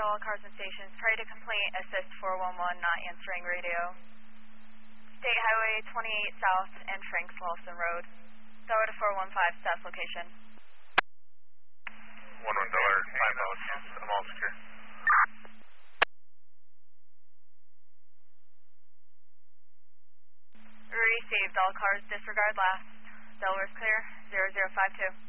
all cars and stations. Prior to complaint, assist 411 not answering radio. State Highway 28 South and Frank Slauson Road. Tower to 415 staff location. 1-1 Dollar, timeout. I'm all secure. Received. All cars disregard last. Delaware's clear. 0052.